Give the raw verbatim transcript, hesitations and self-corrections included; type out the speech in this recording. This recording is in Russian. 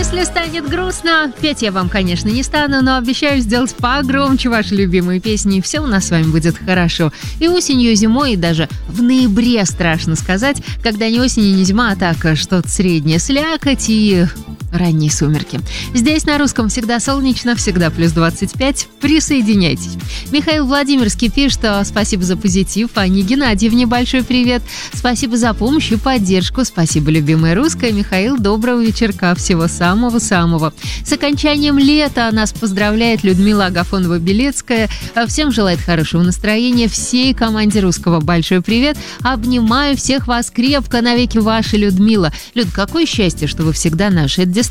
Если станет грустно, петь я вам, конечно, не стану, но обещаю сделать погромче ваши любимые песни, и все у нас с вами будет хорошо. И осенью, и зимой, и даже в ноябре, страшно сказать, когда не осень и не зима, а так что-то среднее, слякоть и ранние сумерки. Здесь на русском всегда солнечно, всегда плюс двадцать пять. Присоединяйтесь. Михаил Владимирский пишет, что спасибо за позитив. Анне Геннадьевне большой привет. Спасибо за помощь и поддержку. Спасибо, любимая русская. Михаил, доброго вечерка. Всего самого-самого. С окончанием лета нас поздравляет Людмила Агафонова-Белецкая. Всем желает хорошего настроения. Всей команде русского большой привет. Обнимаю всех вас крепко. Навеки ваша Людмила. Люд, какое счастье, что вы всегда наши.